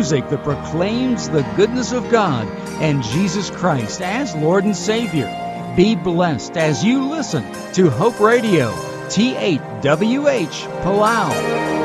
music that proclaims the goodness of God and Jesus Christ as Lord and Savior. Be blessed as you listen to Hope Radio, T8WH, Palau.